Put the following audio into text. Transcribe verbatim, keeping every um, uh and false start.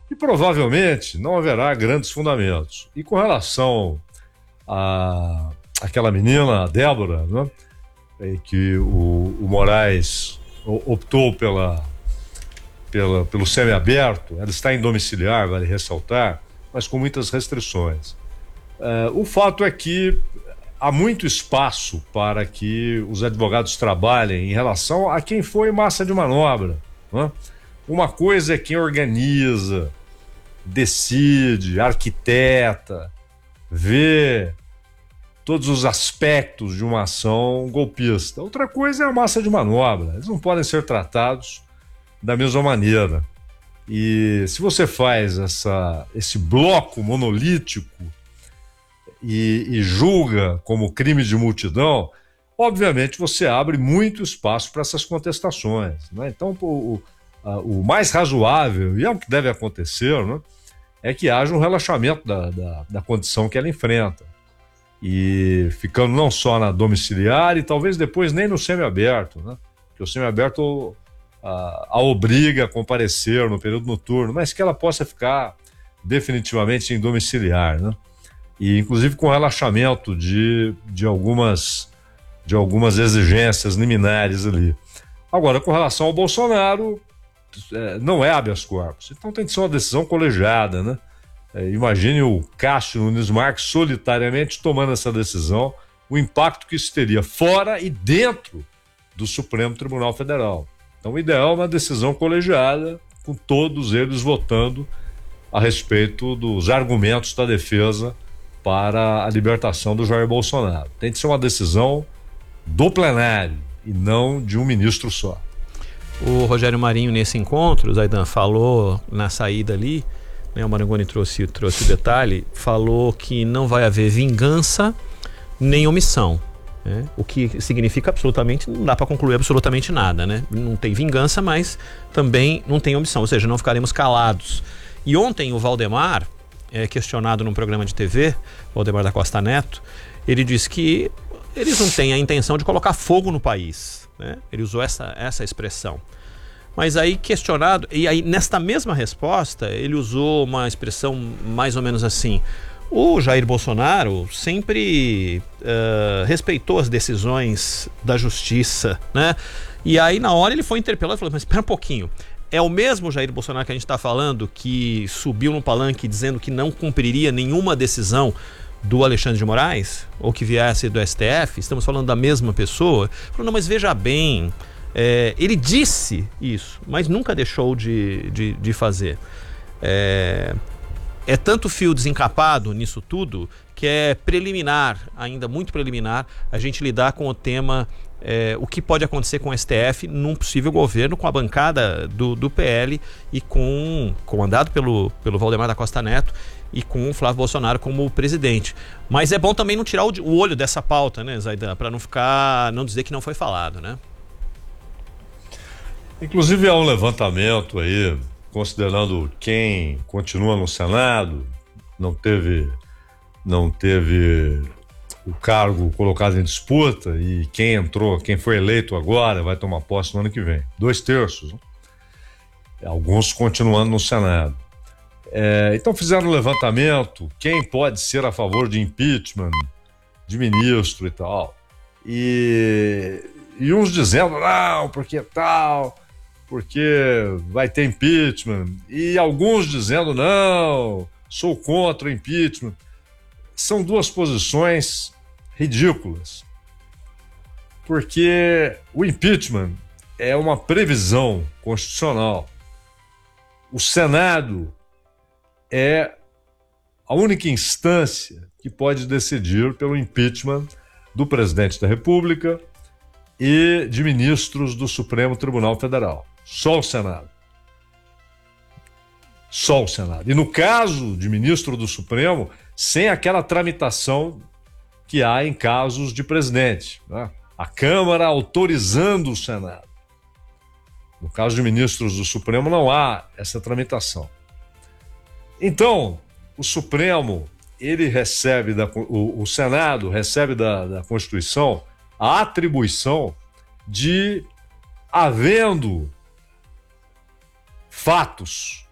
e provavelmente não haverá grandes fundamentos. E com relação a aquela menina, a Débora, né, em que o, o Moraes optou pela, pela, pelo semiaberto, ela está em domiciliar, vale ressaltar, mas com muitas restrições. Uh, o fato é que há muito espaço para que os advogados trabalhem em relação a quem foi massa de manobra, né? Uma coisa é quem organiza, decide, arquiteta, vê todos os aspectos de uma ação golpista. Outra coisa é a massa de manobra. Eles não podem ser tratados da mesma maneira. E se você faz essa, esse bloco monolítico e, e julga como crime de multidão, obviamente você abre muito espaço para essas contestações, né? Então, o, a, o mais razoável, e é o que deve acontecer, né, é que haja um relaxamento da, da, da condição que ela enfrenta. E ficando não só na domiciliar e talvez depois nem no semiaberto, né? Porque o semiaberto a, a obriga a comparecer no período noturno, mas que ela possa ficar definitivamente em domiciliar, né? E inclusive com relaxamento de, de, algumas, de algumas exigências liminares ali. Agora, com relação ao Bolsonaro, é, não é habeas corpus, então tem que ser uma decisão colegiada, né? É, imagine o Cássio Nunes Marques solitariamente tomando essa decisão, o impacto que isso teria fora e dentro do Supremo Tribunal Federal. Então, o ideal é uma decisão colegiada, com todos eles votando a respeito dos argumentos da defesa para a libertação do Jair Bolsonaro. Tem que ser uma decisão do plenário e não de um ministro só. O Rogério Marinho, nesse encontro, o Zaidan falou na saída ali, né, o Marangoni trouxe, trouxe o detalhe, falou que não vai haver vingança nem omissão, né? O que significa absolutamente, não dá para concluir absolutamente nada, né? Não tem vingança, mas também não tem omissão, ou seja, não ficaremos calados. E ontem o Valdemar, é, questionado num programa de T V, Valdemar da Costa Neto, ele disse que eles não têm a intenção de colocar fogo no país, né? Ele usou essa, essa expressão. Mas aí questionado, e aí nesta mesma resposta ele usou uma expressão mais ou menos assim: o Jair Bolsonaro sempre uh, respeitou as decisões da justiça, né? E aí na hora ele foi interpelado e falou: mas espera um pouquinho, é o mesmo Jair Bolsonaro que a gente está falando que subiu no palanque dizendo que não cumpriria nenhuma decisão do Alexandre de Moraes, ou que viesse do S T F? Estamos falando da mesma pessoa? Falou: não, mas veja bem, É, ele disse isso, mas nunca deixou de, de, de fazer. É, é tanto fio desencapado nisso tudo que é preliminar, ainda muito preliminar, a gente lidar com o tema, é, o que pode acontecer com o S T F num possível governo com a bancada do, do P L e com, comandado pelo, pelo Valdemar da Costa Neto e com o Flávio Bolsonaro como presidente. Mas é bom também não tirar o, o olho dessa pauta, né, Zaidan, para não ficar, não dizer que não foi falado, né? Inclusive há um levantamento aí, considerando quem continua no Senado, não teve, não teve o cargo colocado em disputa, e quem entrou, quem foi eleito agora vai tomar posse no ano que vem. Dois terços, né? Alguns continuando no Senado. É, então fizeram um levantamento, quem pode ser a favor de impeachment de ministro e tal. E, e uns dizendo, não, porque tal... porque vai ter impeachment, e alguns dizendo, não, sou contra o impeachment. São duas posições ridículas, porque o impeachment é uma previsão constitucional. O Senado é a única instância que pode decidir pelo impeachment do presidente da República e de ministros do Supremo Tribunal Federal. Só o Senado. Só o Senado. E no caso de ministro do Supremo, sem aquela tramitação que há em casos de presidente, né? A Câmara autorizando o Senado. No caso de ministros do Supremo, não há essa tramitação. Então, o Supremo, ele recebe, da, o, o Senado recebe da, da Constituição a atribuição de, havendo fatos